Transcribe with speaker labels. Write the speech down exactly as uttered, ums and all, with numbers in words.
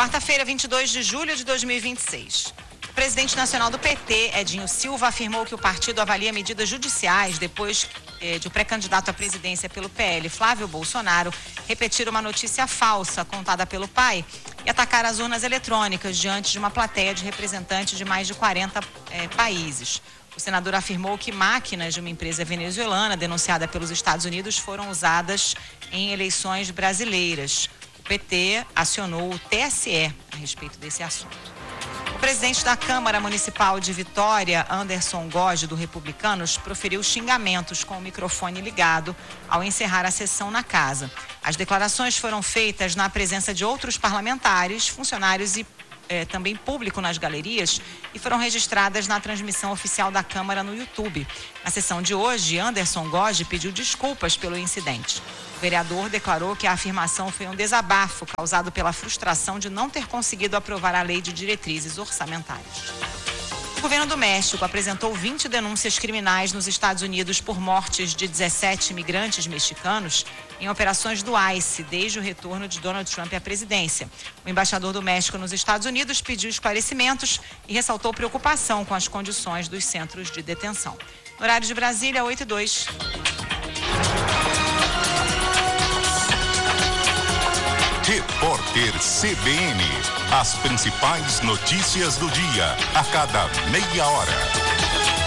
Speaker 1: Quarta-feira, vinte e dois de julho de dois mil e vinte e seis. O presidente nacional do P T, Edinho Silva, afirmou que o partido avalia medidas judiciais depois eh, de o pré-candidato à presidência pelo P L, Flávio Bolsonaro, repetir uma notícia falsa contada pelo pai e atacar as urnas eletrônicas diante de uma plateia de representantes de mais de quarenta eh, países. O senador afirmou que máquinas de uma empresa venezuelana denunciada pelos Estados Unidos foram usadas em eleições brasileiras. O P T acionou o T S E a respeito desse assunto. O presidente da Câmara Municipal de Vitória, Anderson Gozzi, do Republicanos, proferiu xingamentos com o microfone ligado ao encerrar a sessão na casa. As declarações foram feitas na presença de outros parlamentares, funcionários e eh, também público nas galerias e foram registradas na transmissão oficial da Câmara no YouTube. Na sessão de hoje, Anderson Gozzi pediu desculpas pelo incidente. O vereador declarou que a afirmação foi um desabafo causado pela frustração de não ter conseguido aprovar a lei de diretrizes orçamentárias. O governo do México apresentou vinte denúncias criminais nos Estados Unidos por mortes de dezessete imigrantes mexicanos em operações do ICE desde o retorno de Donald Trump à presidência. O embaixador do México nos Estados Unidos pediu esclarecimentos e ressaltou preocupação com as condições dos centros de detenção. No horário de Brasília, oito e dois.
Speaker 2: Repórter C B N. As principais notícias do dia, a cada meia hora.